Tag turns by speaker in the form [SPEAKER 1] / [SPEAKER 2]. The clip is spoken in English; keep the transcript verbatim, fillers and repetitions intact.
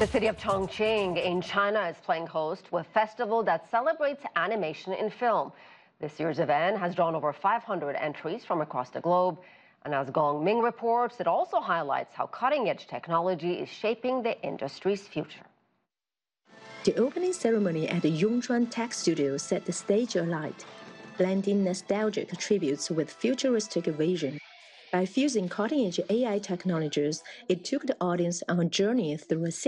[SPEAKER 1] The city of Chongqing in China is playing host to a festival that celebrates animation in film. This year's event has drawn over five hundred entries from across the globe. And as Gong Ming reports, it also highlights how cutting-edge technology is shaping the industry's future.
[SPEAKER 2] The opening ceremony at the Yongchuan Tech Studio set the stage alight, blending nostalgic tributes with futuristic vision. By fusing cutting-edge A I technologies, it took the audience on a journey through a